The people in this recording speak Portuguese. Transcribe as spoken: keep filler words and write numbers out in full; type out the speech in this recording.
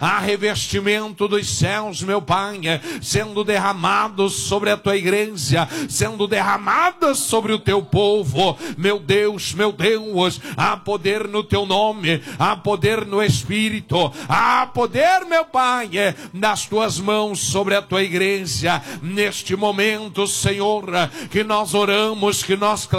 Há revestimento dos céus, meu Pai, sendo derramados sobre a tua igreja, sendo derramadas sobre o teu povo. Meu Deus, meu Deus, há poder no teu nome, há poder no Espírito, há poder, meu Pai, nas tuas mãos sobre a tua igreja. Neste momento, Senhor, que nós oramos, que nós clamamos,